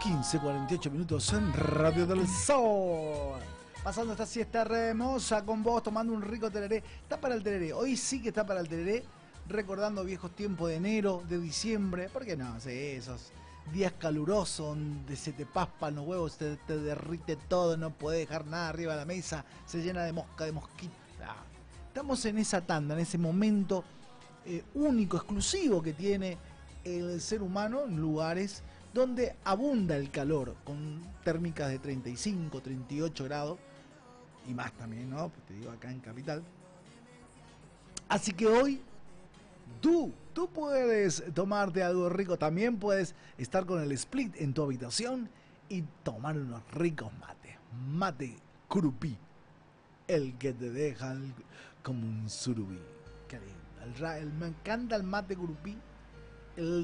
15:48 en Radio del Sol. Pasando esta siesta hermosa con vos, tomando un rico tereré. Está para el tereré, hoy sí que está para el tereré. Recordando viejos tiempos de enero, de diciembre. ¿Por qué no? Sí, esos días calurosos donde se te paspan los huevos, te derrite todo, no podés dejar nada arriba de la mesa, se llena de mosca, de mosquita. Estamos en esa tanda, en ese momento único, exclusivo que tiene el ser humano en lugares donde abunda el calor, con térmicas de 35, 38 grados y más también, ¿no? Pues te digo, acá en Capital. Así que hoy tú puedes tomarte algo rico, también puedes estar con el split en tu habitación y tomar unos ricos mates. Mate curupí, el que te deja como un surubí. Me encanta el mate curupí. El